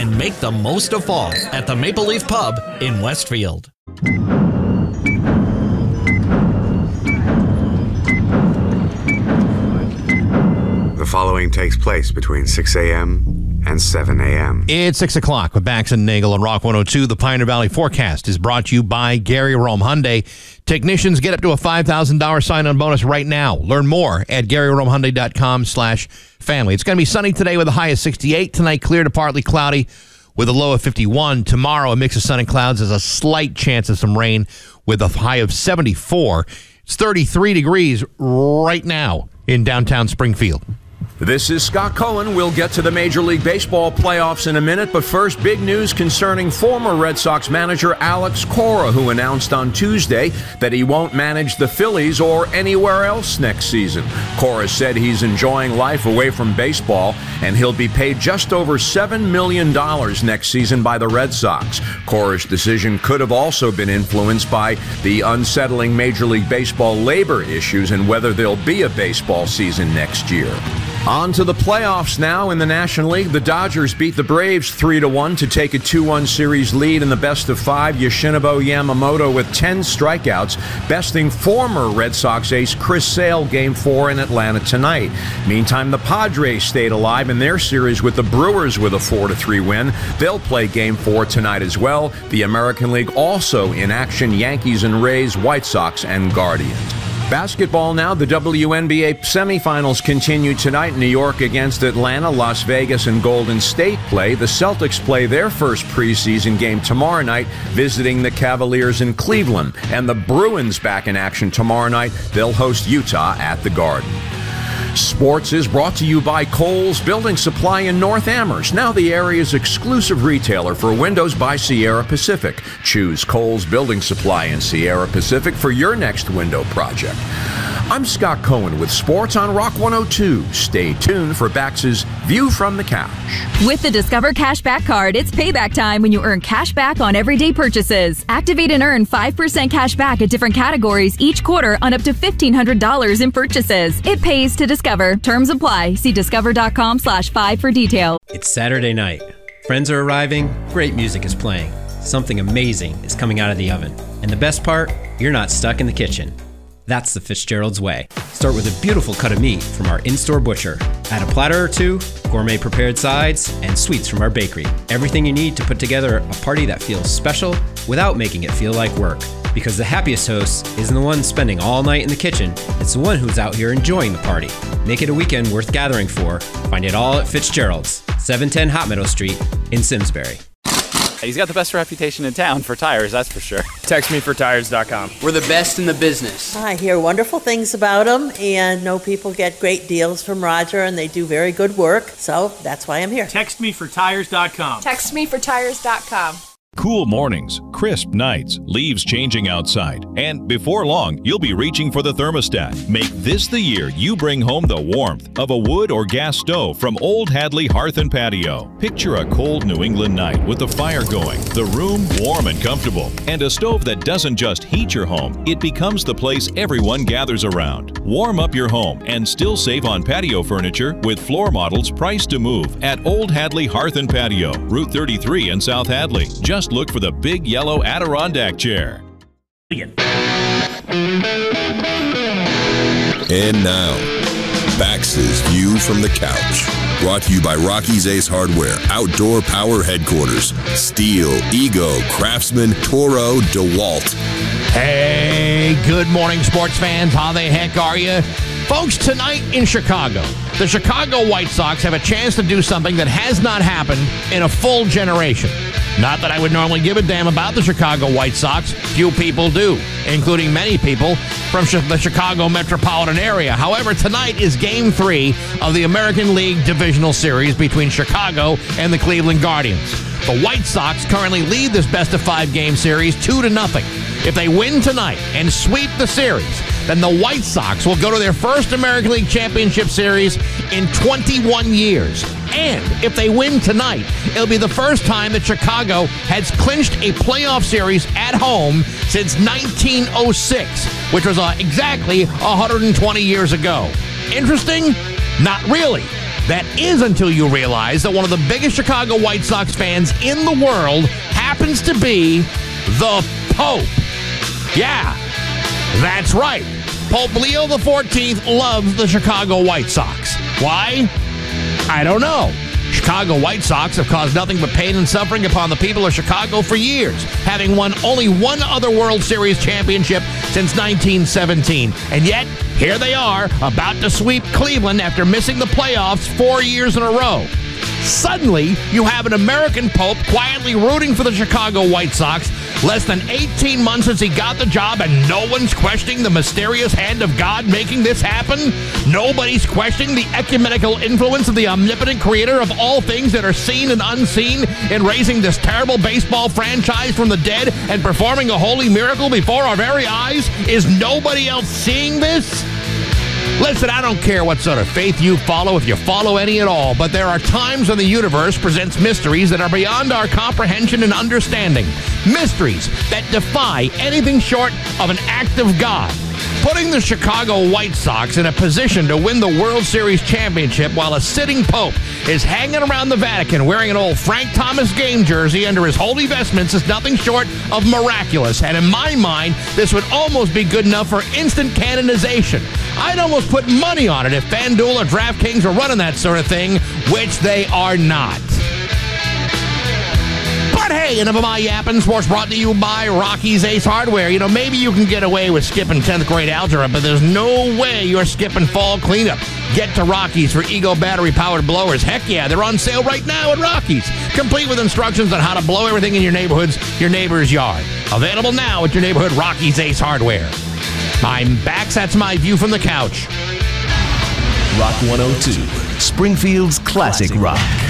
and make the most of fall at the Maple Leaf Pub in Westfield. The following takes place between 6 a.m. and 7 a.m. It's 6 o'clock with Bax and Nagel on Rock 102. The Pioneer Valley forecast is brought to you by Gary Rome Hyundai. Technicians get up to a $5,000 sign-on bonus right now. Learn more at GaryRomeHyundai.com/family. It's going to be sunny today with a high of 68. Tonight, clear to partly cloudy with a low of 51. Tomorrow, a mix of sun and clouds. There's a slight chance of some rain with a high of 74. It's 33 degrees right now in downtown Springfield. This is Scott Cohen. We'll get to the Major League Baseball playoffs in a minute, but first, big news concerning former Red Sox manager Alex Cora, who announced on Tuesday that he won't manage the Phillies or anywhere else next season. Cora said he's enjoying life away from baseball, and he'll be paid just over $7 million next season by the Red Sox. Cora's decision could have also been influenced by the unsettling Major League Baseball labor issues and whether there'll be a baseball season next year. On to the playoffs now in the National League. The Dodgers beat the Braves 3-1 to take a 2-1 series lead in the best-of-5. Yoshinobu Yamamoto with 10 strikeouts, besting former Red Sox ace Chris Sale Game 4 in Atlanta tonight. Meantime, the Padres stayed alive in their series with the Brewers with a 4-3 win. They'll play Game 4 tonight as well. The American League also in action: Yankees and Rays, White Sox and Guardians. Basketball now. The WNBA semifinals continue tonight. New York against Atlanta. Las Vegas and Golden State play. The Celtics play their first preseason game tomorrow night, visiting the Cavaliers in Cleveland. And the Bruins back in action tomorrow night. They'll host Utah at the Garden. Sports is brought to you by Kohl's Building Supply in North Amherst, now the area's exclusive retailer for windows by Sierra Pacific. Choose Kohl's Building Supply in Sierra Pacific for your next window project. I'm Scott Cohen with Sports on Rock 102. Stay tuned for Bax's View from the Couch. With the Discover Cashback Card, it's payback time when you earn cash back on everyday purchases. Activate and earn 5% cash back at different categories each quarter on up to $1,500 in purchases. It pays to Discover. Terms apply. See discover.com/5 for details. It's Saturday night. Friends are arriving. Great music is playing. Something amazing is coming out of the oven. And the best part, you're not stuck in the kitchen. That's the Fitzgerald's way. Start with a beautiful cut of meat from our in-store butcher. Add a platter or two, gourmet prepared sides, and sweets from our bakery. Everything you need to put together a party that feels special without making it feel like work. Because the happiest host isn't the one spending all night in the kitchen, it's the one who's out here enjoying the party. Make it a weekend worth gathering for. Find it all at Fitzgerald's, 710 Hot Meadow Street in Simsbury. He's got the best reputation in town for tires, that's for sure. TextMeForTires.com. We're the best in the business. I hear wonderful things about them and know people get great deals from Roger and they do very good work. So that's why I'm here. TextMeForTires.com. TextMeForTires.com. Cool mornings, crisp nights, leaves changing outside, and before long, you'll be reaching for the thermostat. Make this the year you bring home the warmth of a wood or gas stove from Old Hadley Hearth and Patio. Picture a cold New England night with the fire going, the room warm and comfortable, and a stove that doesn't just heat your home, it becomes the place everyone gathers around. Warm up your home and still save on patio furniture with floor models priced to move at Old Hadley Hearth and Patio, Route 33 in South Hadley. Just look for the big yellow Adirondack chair. And now, Bax's View from the Couch. Brought to you by Rocky's Ace Hardware, Outdoor Power Headquarters, Steel, Ego, Craftsman, Toro, DeWalt. Hey, good morning, sports fans. How the heck are you? Folks, tonight in Chicago, the Chicago White Sox have a chance to do something that has not happened in a full generation. Not that I would normally give a damn about the Chicago White Sox. Few people do, including many people from the Chicago metropolitan area. However, tonight is Game 3 of the American League Divisional Series between Chicago and the Cleveland Guardians. The White Sox currently lead this best-of-5 game series 2-0. If they win tonight and sweep the series, then the White Sox will go to their first American League Championship Series in 21 years. And if they win tonight, it'll be the first time that Chicago has clinched a playoff series at home since 1906, which was exactly 120 years ago. Interesting? Not really. That is until you realize that one of the biggest Chicago White Sox fans in the world happens to be the Pope. Yeah, that's right. Pope Leo XIV loves the Chicago White Sox. Why? I don't know. Chicago White Sox have caused nothing but pain and suffering upon the people of Chicago for years, having won only one other World Series championship since 1917. And yet, here they are, about to sweep Cleveland after missing the playoffs 4 years in a row. Suddenly, you have an American Pope quietly rooting for the Chicago White Sox less than 18 months since he got the job, and no one's questioning the mysterious hand of God making this happen? Nobody's questioning the ecumenical influence of the omnipotent creator of all things that are seen and unseen in raising this terrible baseball franchise from the dead and performing a holy miracle before our very eyes? Is nobody else seeing this? Listen, I don't care what sort of faith you follow, if you follow any at all, but there are times when the universe presents mysteries that are beyond our comprehension and understanding. Mysteries that defy anything short of an act of God. Putting the Chicago White Sox in a position to win the World Series championship while a sitting Pope is hanging around the Vatican wearing an old Frank Thomas game jersey under his holy vestments is nothing short of miraculous. And in my mind, this would almost be good enough for instant canonization. I'd almost put money on it if FanDuel or DraftKings were running that sort of thing, which they are not. But hey, enough of my yapping. Sports brought to you by Rocky's Ace Hardware. You know, maybe you can get away with skipping 10th grade algebra, but there's no way you're skipping fall cleanup. Get to Rocky's for Ego battery-powered blowers. Heck yeah, they're on sale right now at Rocky's, complete with instructions on how to blow everything in your neighbor's yard. Available now at your neighborhood Rocky's Ace Hardware. I'm back. That's my view from the couch. Rock 102, Springfield's classic rock.